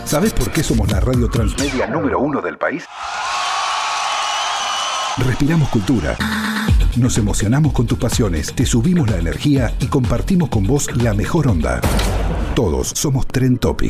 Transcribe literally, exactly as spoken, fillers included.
¿Sabés por qué somos la radio transmedia número uno del país? Respiramos cultura. Nos emocionamos con tus pasiones, te subimos la energía y compartimos con vos la mejor onda. Todos somos Trend Topic.